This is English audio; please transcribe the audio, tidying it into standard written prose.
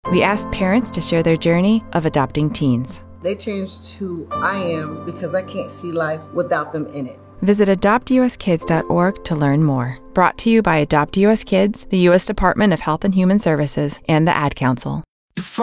We asked parents to share their journey of adopting teens. They changed who I am because I can't see life without them in it. Visit adoptuskids.org to learn more. Brought to you by Adopt US Kids, the U.S. Department of Health and Human Services, and the Ad Council.